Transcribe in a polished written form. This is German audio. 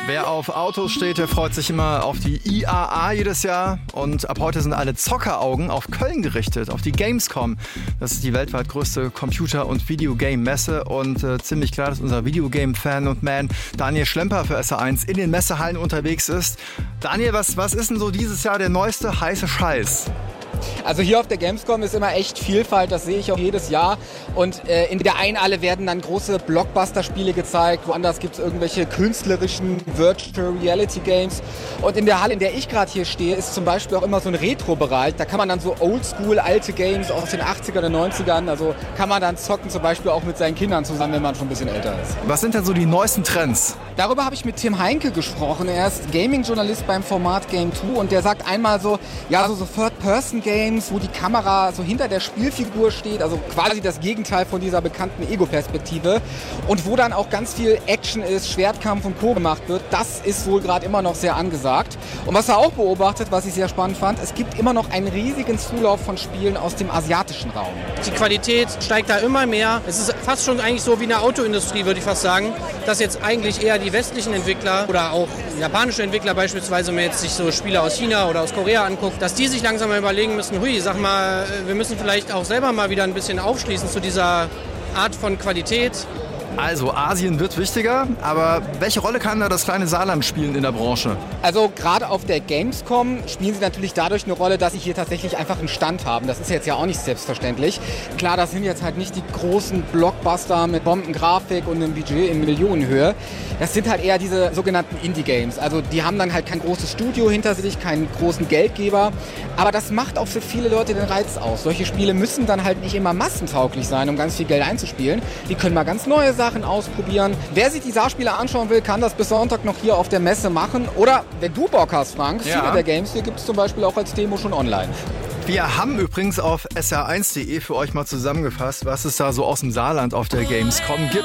Wer auf Autos steht, der freut sich immer auf die IAA jedes Jahr. Und ab heute sind alle Zockeraugen auf Köln gerichtet, auf die Gamescom. Das ist die weltweit größte Computer- und Videogame-Messe. Und ziemlich klar, dass unser Videogame-Fan und Man Daniel Schlemper für SA1 in den Messehallen unterwegs ist. Daniel, was ist denn so dieses Jahr der neueste heiße Scheiß? Also hier auf der Gamescom ist immer echt Vielfalt, das sehe ich auch jedes Jahr. Und in der einen Halle werden dann große Blockbuster-Spiele gezeigt, woanders gibt es irgendwelche künstlerischen Virtual Reality Games. Und in der Halle, in der ich gerade hier stehe, ist zum Beispiel auch immer so ein Retro-Bereich. Da kann man dann so oldschool alte Games aus den 80ern und 90ern, also kann man dann zocken, zum Beispiel auch mit seinen Kindern zusammen, wenn man schon ein bisschen älter ist. Was sind denn so die neuesten Trends? Darüber habe ich mit Tim Heinke gesprochen. Er ist Gaming-Journalist beim Format Game 2 und der sagt einmal so, ja, so Third-Person-Games, wo die Kamera so hinter der Spielfigur steht, also quasi das Gegenteil von dieser bekannten Ego-Perspektive und wo dann auch ganz viel Action ist, Schwertkampf und Co. gemacht wird, das ist wohl gerade immer noch sehr angesagt. Und was er auch beobachtet, was ich sehr spannend fand, es gibt immer noch einen riesigen Zulauf von Spielen aus dem asiatischen Raum. Die Qualität steigt da immer mehr. Es ist fast schon eigentlich so wie eine Autoindustrie, würde ich fast sagen, dass jetzt eigentlich eher die westlichen Entwickler oder auch japanische Entwickler beispielsweise, wenn man jetzt sich so Spiele aus China oder aus Korea anguckt, dass die sich langsam mal überlegen müssen, hui, sag mal, wir müssen vielleicht auch selber mal wieder ein bisschen aufschließen zu dieser Art von Qualität. Also Asien wird wichtiger, aber welche Rolle kann da das kleine Saarland spielen in der Branche? Also gerade auf der Gamescom spielen sie natürlich dadurch eine Rolle, dass sie hier tatsächlich einfach einen Stand haben. Das ist jetzt ja auch nicht selbstverständlich. Klar, das sind jetzt halt nicht die großen Blockbuster mit Bombengrafik und einem Budget in Millionenhöhe. Das sind halt eher diese sogenannten Indie-Games. Also die haben dann halt kein großes Studio hinter sich, keinen großen Geldgeber. Aber das macht auch für viele Leute den Reiz aus. Solche Spiele müssen dann halt nicht immer massentauglich sein, um ganz viel Geld einzuspielen. Die können mal ganz neue Sachen ausprobieren. Wer sich die Saarspiele anschauen will, kann das bis Sonntag noch hier auf der Messe machen. Oder wenn du Bock hast, Frank, viele der Games hier gibt es zum Beispiel auch als Demo schon online. Wir haben übrigens auf sr1.de für euch mal zusammengefasst, was es da so aus dem Saarland auf der Gamescom gibt.